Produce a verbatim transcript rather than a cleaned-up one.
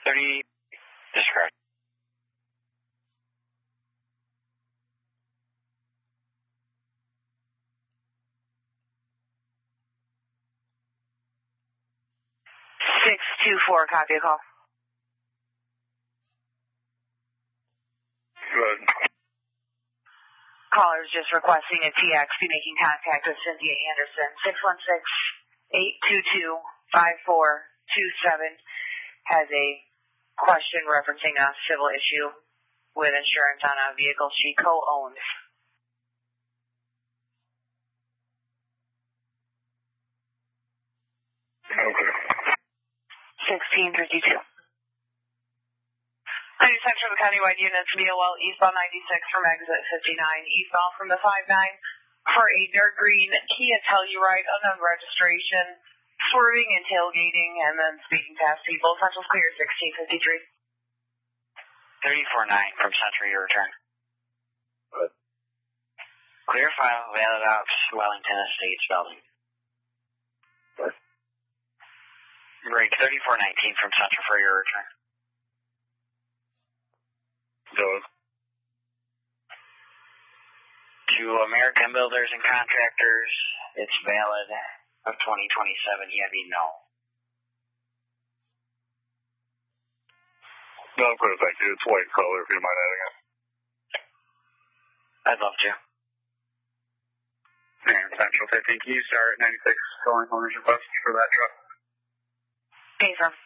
thirty, discard. six two four, copy a call. Good. Caller's just requesting a T X, be making contact with Cynthia Anderson. six one six, eight two two, five four two seven has a question referencing a civil issue with insurance on a vehicle she co-owns. Okay. sixteen fifty-two. ninety Central, the countywide units, V O L eastbound ninety-six from exit fifty-nine, eastbound from the five nine for a dark green Kia Telluride, unknown registration, swerving and tailgating, and then speeding past people. Central's clear, sixteen fifty-three. thirty-four nine from Central, your return. Good. Clear file, valid out, Wellington Estates building. Good. Break thirty-four nineteen from Central for your return. Good. To American Builders and Contractors, it's valid of twenty twenty-seven, heavy no. No, I'm good, thank you. It's white color, if you don't mind adding it. I'd love to. And Central fifteen, can you start at ninety-six calling owner's request for that truck? Confirm.